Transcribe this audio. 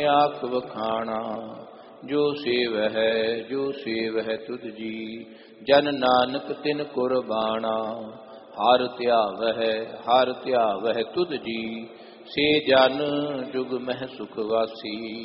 ਆਖ ਵਖਾਣਾ। ਜੋ ਸੇਵ ਹੈ ਤੁਧ ਜੀ, ਜਨ ਨਾਨਕ ਤਿਨ ਕੁਰਬਾਣਾ। ਹਰ ਧਿਆਵਹਿ ਤੁਧ ਜੀ, ਸੇ ਜਨ ਜੁਗ ਮਹਿ ਸੁਖ ਵਾਸੀ।